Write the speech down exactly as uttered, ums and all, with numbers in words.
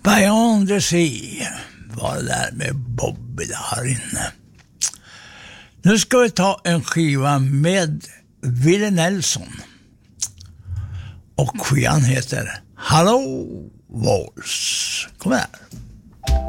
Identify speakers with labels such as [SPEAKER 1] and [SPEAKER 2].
[SPEAKER 1] Beyond the Sea var det där med Bobby där inne. Nu ska vi ta en skiva med Willie Nelson. Och skivan heter Hello Walls. Kom här.